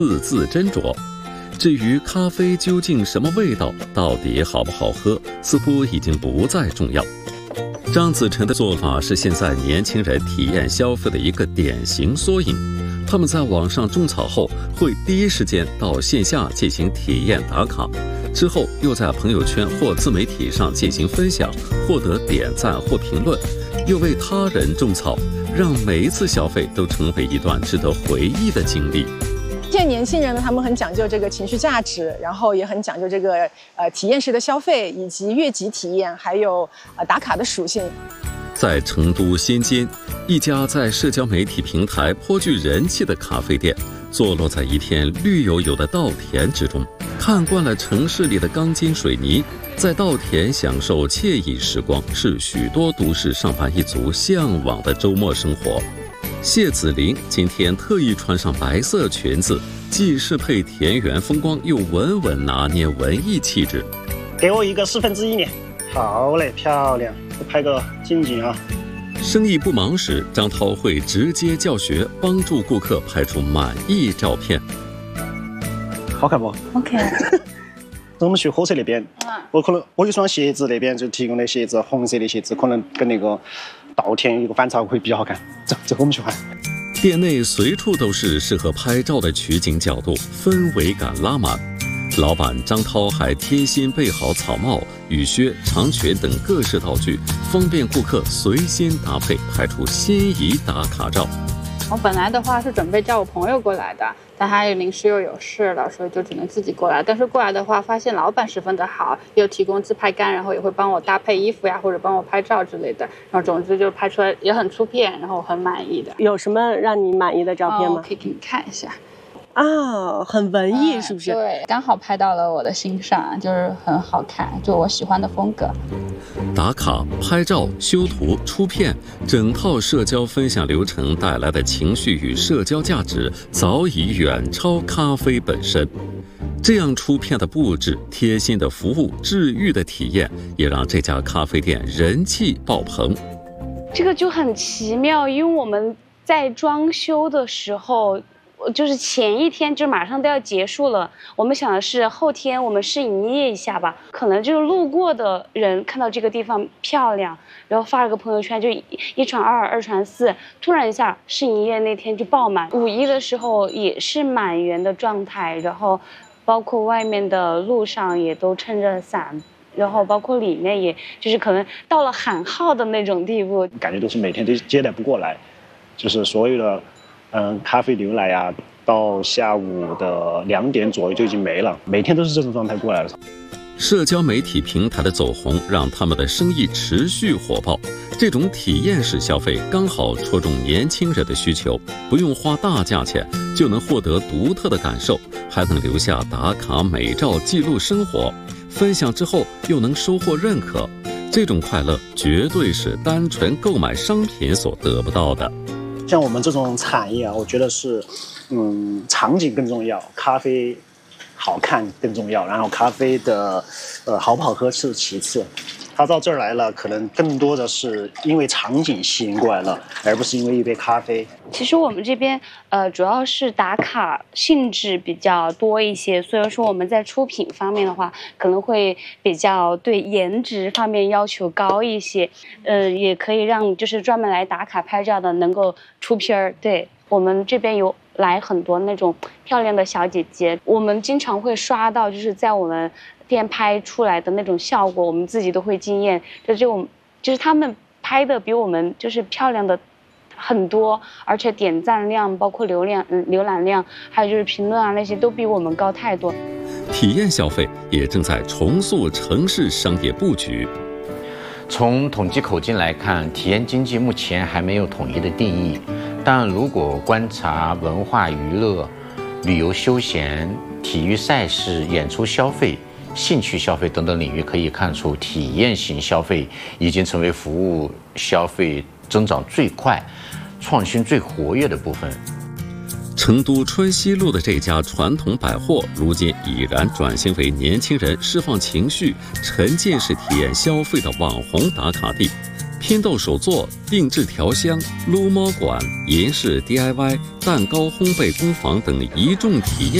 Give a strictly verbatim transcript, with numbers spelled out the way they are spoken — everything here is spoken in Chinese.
字字斟酌。至于咖啡究竟什么味道，到底好不好喝，似乎已经不再重要。张子晨的做法是现在年轻人体验消费的一个典型缩影。他们在网上种草后，会第一时间到线下进行体验打卡，之后又在朋友圈或自媒体上进行分享，获得点赞或评论，又为他人种草，让每一次消费都成为一段值得回忆的经历。 现在年轻人呢，他们很讲究这个情绪价值，然后也很讲究这个呃体验式的消费，以及越级体验，还有呃打卡的属性。 在成都仙间，一家在社交媒体平台颇具人气的咖啡店，坐落在一片绿油油的稻田之中。看惯了城市里的钢筋水泥，在稻田享受惬意时光，是许多都市上班一族向往的周末生活。谢子玲今天特意穿上白色裙子，既适配田园风光，又稳稳拿捏文艺气质。 给我一个四分之一年。好嘞，漂亮，拍个近景啊。 生意不忙时，张涛会直接教学，帮助顾客拍出满意照片。 好看不 ？OK。 我们去火车那边，我可能我一双鞋子那边就提供的鞋子，红色的鞋子，可能跟那个稻田有一个反差会比较好看。走，走，我们去换。 店内随处都是适合拍照的取景角度，氛围感拉满。老板张涛还贴心备好草帽、雨靴、长裙等各式道具，方便顾客随心搭配，拍出心仪打卡照。 我本来的话是准备叫我朋友过来的，但他临时又有事了，所以就只能自己过来。但是过来的话，发现老板十分的好，又提供自拍杆，然后也会帮我搭配衣服呀，或者帮我拍照之类的。然后总之就拍出来也很出片，然后我很满意的。 有什么让你满意的照片吗？ 哦、可以给你看一下。 啊，很文艺， 嗯、 是不是？ 对，刚好拍到了我的心上，就是很好看，就我喜欢的风格。 打卡、拍照、修图、出片，整套社交分享流程带来的情绪与社交价值，早已远超咖啡本身。这样出片的布置、贴心的服务、治愈的体验，也让这家咖啡店人气爆棚。 这个就很奇妙，因为我们在装修的时候。就是前一天就马上都要结束了，我们想的是后天我们试营业一下吧，可能就是路过的人看到这个地方漂亮，然后发了个朋友圈，就一传二，二传四，突然一下试营业那天就爆满。五一的时候也是满员的状态，然后包括外面的路上也都撑着伞，然后包括里面也就是可能到了喊号的那种地步， 感觉都是每天都接待不过来，就是所有的嗯，咖啡牛奶呀、啊，到下午的两点左右就已经没了，每天都是这种状态过来了。 社交媒体平台的走红，让他们的生意持续火爆。这种体验式消费刚好戳中年轻人的需求，不用花大价钱就能获得独特的感受，还能留下打卡美照记录生活，分享之后又能收获认可。这种快乐绝对是单纯购买商品所得不到的。 像我们这种产业啊，我觉得是，嗯，场景更重要，咖啡好看更重要，然后咖啡的，呃，好不好喝是其次。他到这儿来了，可能更多的是因为场景吸引过来了，而不是因为一杯咖啡。 其实我们这边，呃，主要是打卡性质比较多一些，所以说我们在出品方面的话，可能会比较对颜值方面要求高一些，呃，也可以让就是专门来打卡拍照的能够出片儿。对，我们这边有来很多那种漂亮的小姐姐，我们经常会刷到，就是在我们店拍出来的那种效果，我们自己都会惊艳。就这种，就是他们拍的比我们就是漂亮的很多，而且点赞量、包括流量、嗯浏览量，还有就是评论啊那些都比我们高太多。 体验消费也正在重塑城市商业布局。 从统计口径来看，体验经济目前还没有统一的定义，但如果观察文化娱乐、旅游休闲、体育赛事、演出消费、兴趣消费等等领域，可以看出体验型消费已经成为服务消费增长最快、创新最活跃的部分。 成都春熙路的这家传统百货，如今已然转型为年轻人释放情绪、沉浸式体验消费的网红打卡地。 拼豆手作、定制调香、撸猫馆、银饰 D I Y、蛋糕烘焙工坊等一众体验